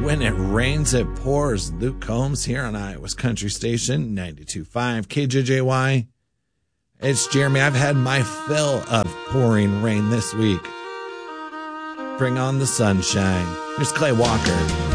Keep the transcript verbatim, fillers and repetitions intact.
When it rains, it pours. Luke Combs here on Iowa's Country Station, ninety-two point five K J J Y. It's Jeremy. I've had my fill of pouring rain this week. Bring on the sunshine. Here's Clay Walker.